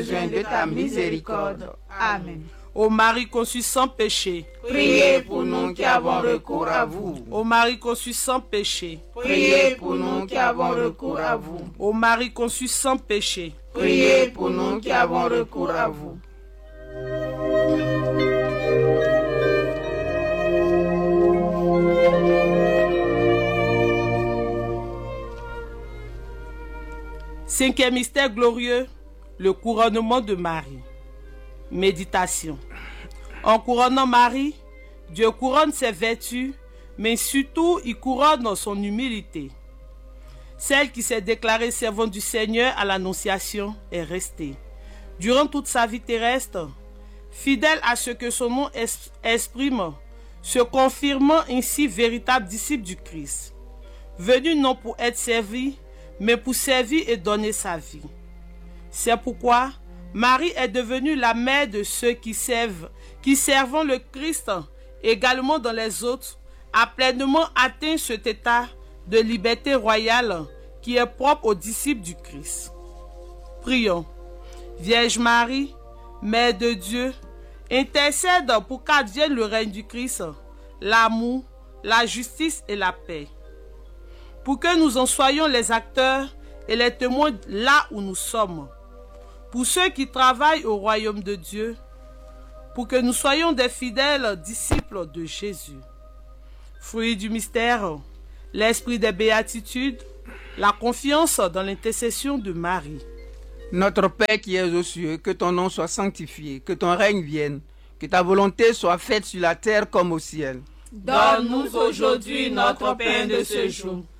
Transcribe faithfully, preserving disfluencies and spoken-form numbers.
besoin de ta miséricorde. Amen. Ô Marie conçue sans péché, Priez pour nous qui avons recours à vous. Ô Marie conçue sans péché, Priez pour nous qui avons recours à vous. Ô Marie conçue sans péché, Priez pour nous qui avons recours à vous. Cinquième mystère glorieux, le couronnement de Marie. Méditation. En couronnant Marie, Dieu couronne ses vertus, mais surtout il couronne son humilité. Celle qui s'est déclarée servante du Seigneur à l'Annonciation est restée, durant toute sa vie terrestre, fidèle à ce que son nom exprime, se confirmant ainsi véritable disciple du Christ, venu non pour être servi, mais pour servir et donner sa vie. C'est pourquoi Marie est devenue la mère de ceux qui servent, qui servant le Christ également dans les autres, a pleinement atteint cet état de liberté royale qui est propre aux disciples du Christ. Prions. Vierge Marie, Mère de Dieu, intercède pour qu'advienne le règne du Christ, l'amour, la justice et la paix. Pour que nous en soyons les acteurs et les témoins là où nous sommes. Pour ceux qui travaillent au royaume de Dieu, pour que nous soyons des fidèles disciples de Jésus. Fruit du mystère, l'esprit des béatitudes, la confiance dans l'intercession de Marie. Notre Père qui es aux cieux, que ton nom soit sanctifié, que ton règne vienne, que ta volonté soit faite sur la terre comme au ciel. Donne-nous aujourd'hui notre pain de ce jour.